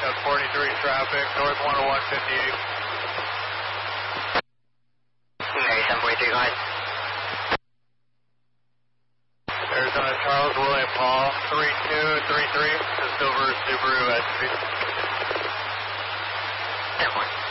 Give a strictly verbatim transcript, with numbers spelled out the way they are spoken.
at forty-three traffic, north one oh one fifty-eight. Okay, seven forty-three, go ahead. Arizona Charles William Paul, three two three three, the silver Subaru S P. ten one.